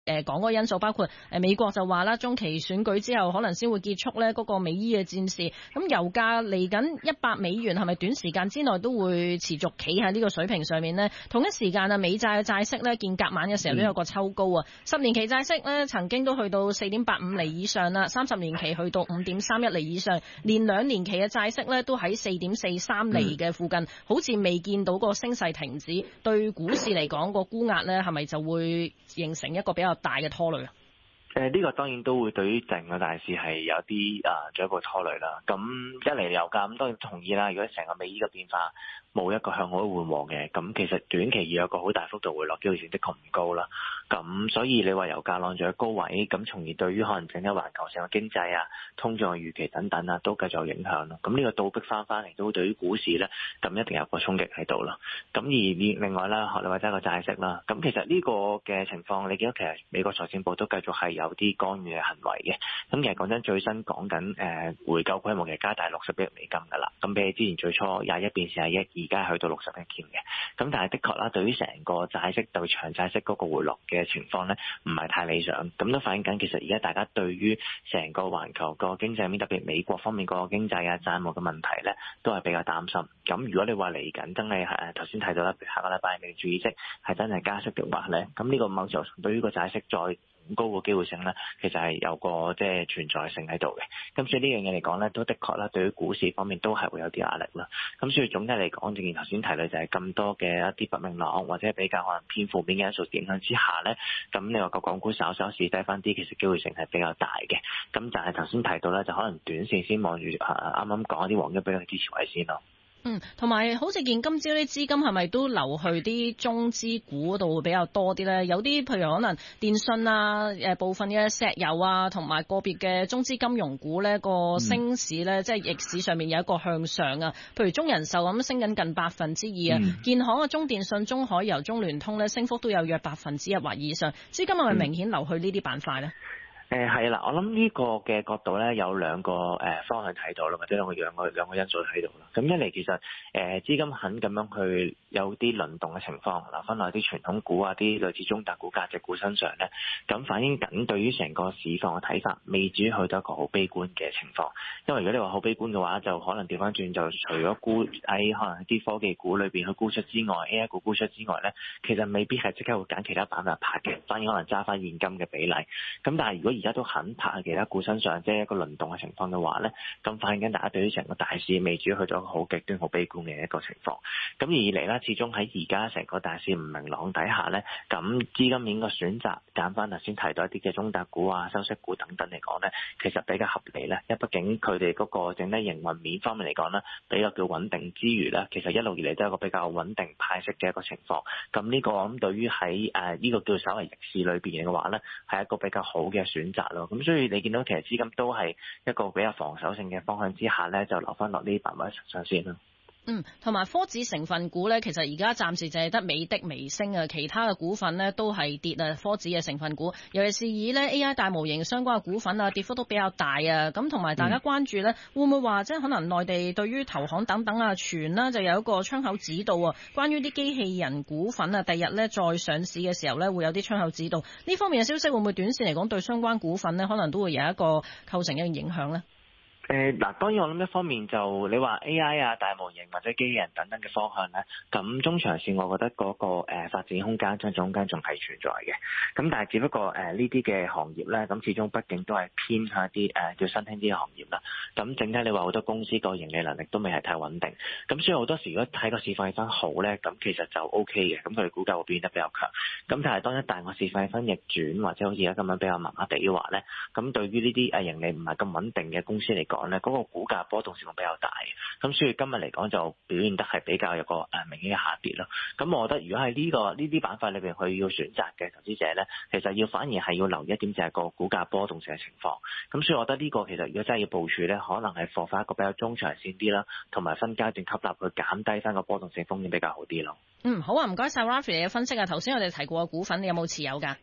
講嗰個因素，包括美國就話啦，中期選舉之後可能先會結束咧嗰個美伊嘅戰事。咁油價嚟緊$100，係咪短時間之內都會持續企喺呢個水平上面呢？同一時間啊，美債嘅債息咧見隔晚嘅時候都有個抽高啊，10年期債息咧曾經都去到4.85厘以上啦，30年期去到5.31厘以上，連2年期嘅債息咧都喺4.43厘嘅附近，好似未見到個升勢停止。對股市嚟講，個沽壓咧係咪就會形成一個比較大嘅拖累啊？ 呢個當然都會對於整個大市係有啲進一步拖累啦。咁一嚟油價咁當然同意啦。如果成個美伊嘅變化冇一個向好緩和嘅，咁其實短期要有個好大幅度回落機會性的確唔高啦。咁所以你話油價晾住喺高位，咁從而對於可能整體環球性嘅經濟啊、通脹嘅預期等等啊，都繼續有影響咯。咁呢個倒逼翻嚟都對於股市咧，咁一定有個衝擊喺度啦。咁而另外啦，學你話齋個債息啦，咁其實呢個嘅情況，你見到其實美國財政部都繼續係有啲干預嘅行為嘅。咁其實講真，最新講緊回購規模其實加大60億美金㗎啦。咁比起之前最初21變41，而家去到60億添嘅。咁但係的確啦，對於成個債息對長債息嗰個回落嘅情況咧，唔係太理想。咁都反映緊其實而家大家對於成個環球個經濟面，特別美國方面個經濟啊、債務嘅問題咧，都係比較擔心。咁如果你話嚟緊真係頭先提到啦，譬如下個禮拜美聯儲議息係真係加息嘅話咧，咁呢個某程度對於個債息再高個機會性咧，其實係有個即係存在性喺度嘅。咁所以呢樣嘢嚟講咧，都的確啦，對於股市方面都係會有啲壓力啦。咁所以總體嚟講，正如頭先提到就係咁多嘅一啲不明朗或者比較可能偏負面嘅因素影響之下咧，咁你話個港股稍稍市低翻啲，其實機會性係比較大嘅。咁但係頭先提到咧，就可能短線先望住啱啱講一啲黃金比較支持位先咯。 同埋好似見今朝啲資金係咪都流去啲中資股嗰度會比較多啲咧？有啲譬如可能電信啊、部分嘅石油啊，同埋個別嘅中資金融股咧，個升市咧，即係逆市上面有一個向上啊。譬如中人壽咁升緊近2%啊，建行啊、中電信、中海油、中聯通咧，升幅都有約1%或以上。資金係咪明顯流去呢啲板塊咧？ 係啦，我諗呢個嘅角度咧有兩個方向睇到啦，或者兩個因素睇到啦。咁一嚟其實資金肯咁樣去有啲輪動嘅情況，嗱分落啲傳統股啊、啲類似中特股、價值股身上咧，咁反映緊對於成個市況嘅睇法，未至於去到一個好悲觀嘅情況。因為如果你話好悲觀嘅話，就可能調翻轉，就除咗沽喺可能啲科技股裏邊去沽出之外，AI 股沽出之外咧，其實未必係即刻會揀其他板塊拍嘅，反而可能揸翻現金嘅比例。咁但係如果而家都肯拍喺其他股身上，即係一個輪動嘅情況嘅話咧，咁反映緊大家對於成個大市未至於去到一個好極端、好悲觀嘅一個情況。咁而嚟咧，始終喺而家成個大市唔明朗底下咧，咁資金面個選擇揀翻頭先提到一啲嘅中特股啊、收息股等等嚟講咧，其實比較合理咧。因為畢竟佢哋嗰個整體營運面方面嚟講咧，比較叫穩定之餘咧，其實一路以嚟都係一個比較穩定派息嘅一個情況。咁呢個咁對於喺呢個叫稍為逆市裏邊嘅話咧，係一個比較好嘅選擇咯。咁所以你見到其實資金都係一個比較防守性嘅方向之下咧，就留翻落呢啲板塊上先啦。 同埋科指成分股咧，其實而家暫時就係得美的微升啊，其他嘅股份咧都係跌啊。科指嘅成分股，尤其是以咧 AI 大模型相關嘅股份啊，跌幅都比較大啊。咁同埋大家關注咧，會唔會話即係可能內地對於投行等等啊，傳啦就有一個窗口指導啊，關於啲機器人股份啊，第日咧再上市嘅時候咧會有啲窗口指導。呢方面嘅消息會唔會短線嚟講對相關股份咧，可能都會有一個構成一個影響咧？ 當然我諗一方面就你話 AI 啊、大模型或者機器人等等嘅方向咧，咁中長線我覺得嗰個發展空間、增長空間仲係存在嘅。咁但係只不過呢啲嘅行業咧，咁始終畢竟都係偏向一啲叫新興啲嘅行業啦。咁整體你話好多公司個盈利能力都未係太穩定。咁所以好多時如果睇個市況氣氛好咧，咁其實就 OK 嘅。咁佢哋股價會變得比較強。咁但係當一旦個市況氣氛逆轉或者好似而家咁樣比較麻麻地嘅話咧，咁對於呢啲盈利唔係咁穩定嘅公司嚟講咧，嗰個股價波動性比較大，咁所以今日嚟講就表現得係比較有個明顯嘅下跌咯。咁我覺得如果喺呢啲板塊裏邊佢要選擇嘅投資者咧，其實反而係要留意一點就係個股價波動性嘅情況。咁所以我覺得呢個其實如果真係要部署咧，可能係放翻一個比較中長線啲啦，同埋分階段吸納去減低翻個波動性風險比較好啲咯。 好啊，唔該晒 Rafi 你嘅分析啊。頭先我哋提過嘅股份，你有冇持有㗎？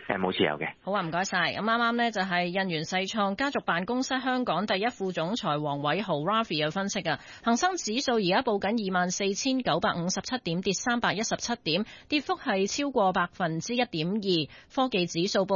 冇持有嘅。 好啊，唔該晒。咁啱啱呢就係印源世創家族辦公室香港第一副總裁黃偉豪 Rafi 有分析啊，恒生指數而家報緊24,957點，跌317點，跌幅係超過1.2%。科技指數報